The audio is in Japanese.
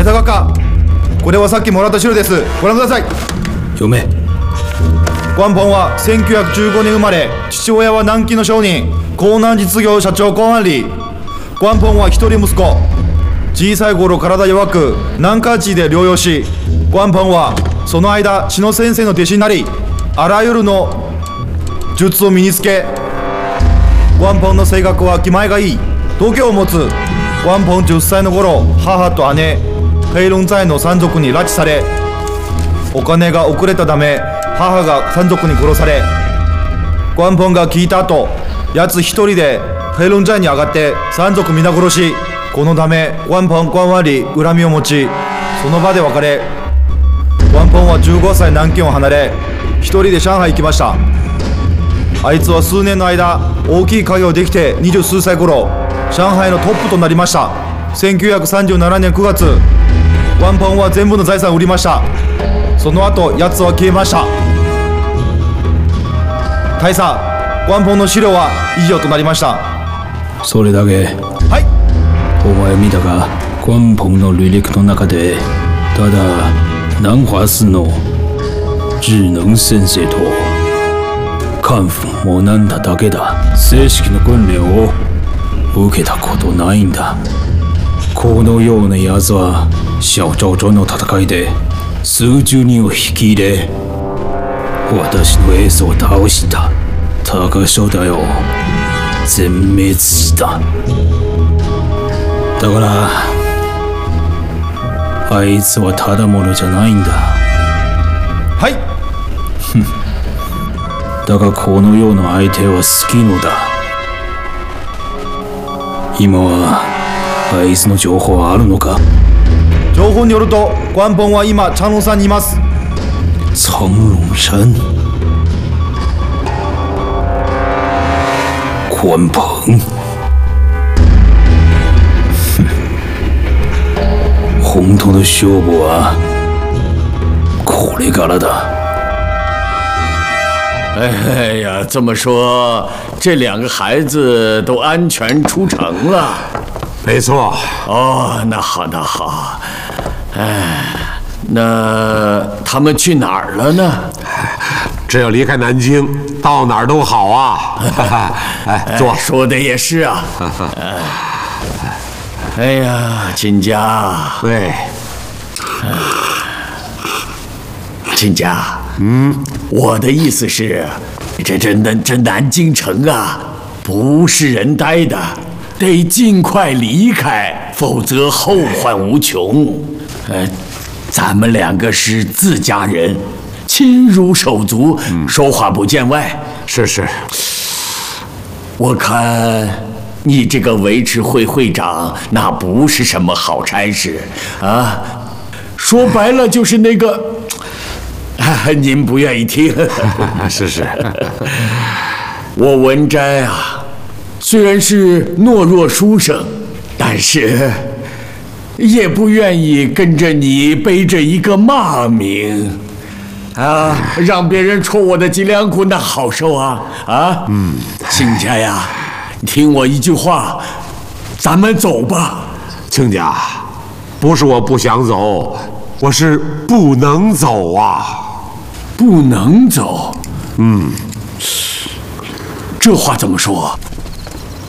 佐閣下、これはさっきもらった資料です。ご覧ください。 読め。 关鹏は1915年生まれ、父親は南京の商人、江南実業社長公安里。关鹏は一人息子。小さい頃体弱く、南下地で療養し、关鹏はその間志野先生の弟子になり、あらゆるの術を身につけ、关鹏の性格は気前がいい。度胸を持つ。关鹏10歳の頃、母と姉、ペイロン在の山賊に拉致され、お金が遅れたため母が山賊に殺され、关鹏が聞いた後、やつ一人でペイロン在に上がって山賊皆殺し。このため关鹏关万里恨みを持ち、その場で別れ。关鹏は15歳南京を離れ、一人で上海行きました。あいつは数年の間大きい家業できて、20数歳頃上海のトップとなりました。1937年9月、关鹏は全部の財産を売りました。その後やつは消えました。大佐、关鹏の資料は以上となりました。 それだけ。 はい。 お前見たか、关鹏の履歴の中で、ただ南華寺の智能先生とカンフーを学んだだけだ。正式な訓練を受けたことないんだ。このような奴は小昭町の戦いで数十人を引き入れ、私のエースを倒した高所だよ。全滅した。だからあいつはただものじゃないんだ。 はい。 だがこのような相手は好きのだ。今はあいつの情報はあるのか？ 情報によると关鹏は今長龍山にいます。 長龍山？关鹏？本当の勝負はこれからだ。 哎呀，这么说，这两个孩子都安全出城了。 没错。 哦，那好，那好。哎，那他们去哪儿了呢？ 只要离开南京，到哪儿都好啊。哎，坐。 说的也是啊。哎呀，亲家。 对。 亲家。我的意思是，这南京城啊，不是人待的，得尽快离开，否则后患无穷。咱们两个是自家人，亲如手足，说话不见外。 是。 我看你这个维持会会长，那不是什么好差事啊。说白了就是那个。您不愿意听。 是。 我文摘啊，虽然是懦弱书生，但是也不愿意跟着你背着一个骂名啊，让别人戳我的脊梁骨，那好受啊！啊，亲家呀，听我一句话，咱们走吧。 亲家，不是我不想走，我是不能走啊。 不能走？这话怎么说？